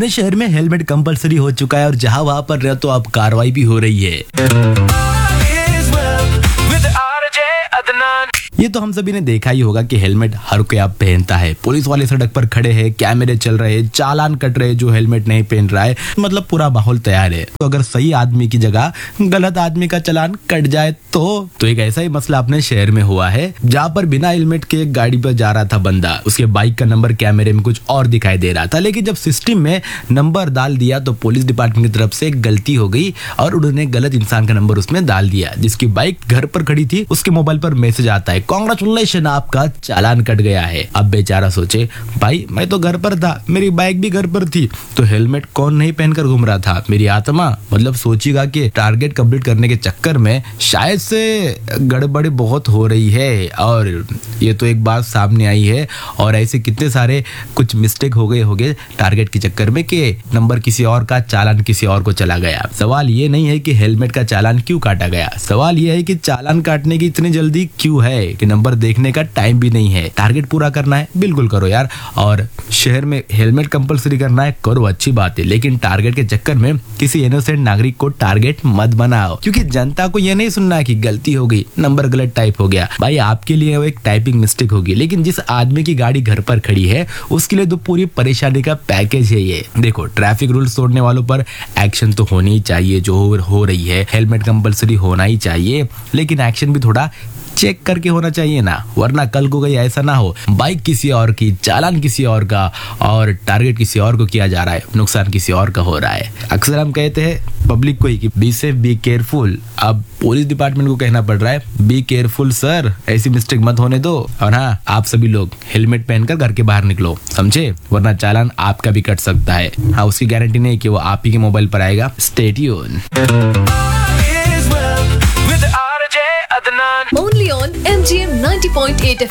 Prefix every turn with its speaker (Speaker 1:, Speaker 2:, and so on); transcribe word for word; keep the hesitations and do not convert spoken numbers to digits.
Speaker 1: अपने शहर में हेलमेट कंपलसरी हो चुका है और जहां वहां पर रहो तो अब कार्रवाई भी हो रही है। ये तो हम सभी ने देखा ही होगा कि हेलमेट हर कोई अब पहनता है। पुलिस वाले सड़क पर खड़े हैं, कैमरे चल रहे हैं, चालान कट रहे हैं जो हेलमेट नहीं पहन रहा है, मतलब पूरा माहौल तैयार है। तो अगर सही आदमी की जगह गलत आदमी का चालान कट जाए तो तो एक ऐसा ही मसला अपने शहर में हुआ है, जहाँ पर बिना हेलमेट के एक गाड़ी पर जा रहा था बंदा। उसके बाइक का नंबर कैमरे में कुछ और दिखाई दे रहा था, लेकिन जब सिस्टम में नंबर डाल दिया तो पुलिस डिपार्टमेंट की तरफ से एक गलती हो गई और उन्होंने गलत इंसान का नंबर उसमें डाल दिया। जिसकी बाइक घर पर खड़ी थी उसके मोबाइल पर मैसेज आता है, कांग्रेचुलेशन, आपका चालान कट गया है। अब बेचारा सोचे, भाई मैं तो घर पर था, मेरी बाइक भी घर पर थी, तो हेलमेट कौन नहीं पहनकर घूम रहा था? मेरी आत्मा। मतलब सोचेगा कि टारगेट कंप्लीट करने के चक्कर में शायद से गड़बड़ी बहुत हो रही है और ये तो एक बात सामने आई है। और ऐसे कितने सारे कुछ मिस्टेक हो गए होंगे टारगेट के चक्कर में कि नंबर किसी और का, चालान किसी और को चला गया। सवाल ये नहीं है कि हेलमेट का चालान क्यों काटा गया, सवाल ये है कि चालान काटने की इतनी जल्दी क्यों है कि नंबर देखने का टाइम भी नहीं है। टारगेट पूरा करना है, बिल्कुल करो यार। और शहर में हेलमेट कंपलसरी करना है, करो, अच्छी बात है, लेकिन टारगेट के चक्कर में किसी इनोसेंट नागरिक को टारगेट मत बनाओ, क्योंकि जनता को यह नहीं सुनना है कि गलती हो गई, नंबर गलत टाइप हो गया। भाई आपके लिए वो एक टाइपिंग मिस्टेक होगी, लेकिन जिस आदमी की गाड़ी घर पर खड़ी है उसके लिए तो पूरी परेशानी का पैकेज है ये। देखो, ट्रैफिक रूल्स तोड़ने वालों पर एक्शन तो होनी ही चाहिए, जो हो रही है, हेलमेट कंपलसरी होना ही चाहिए, लेकिन एक्शन भी थोड़ा चेक करके होना चाहिए ना, वरना कल को कहीं ऐसा ना हो बाइक किसी और की, चालान किसी और का और टारगेट किसी और को किया जा रहा है, नुकसान किसी और का हो रहा है। अक्सर हम कहते हैं पब्लिक को ही कि बी सेफ, बी केयरफुल। अब पुलिस डिपार्टमेंट को कहना पड़ रहा है, बी केयरफुल सर, ऐसी मिस्टेक मत होने दो। और हाँ, आप सभी लोग हेलमेट पहनकर घर के बाहर निकलो, समझे, वरना चालान आपका भी कट सकता है। हाँ, उसकी गारंटी नहीं कि वो आप ही के मोबाइल पर आएगा। Stay tune.
Speaker 2: Only on M G M ninety point eight F M.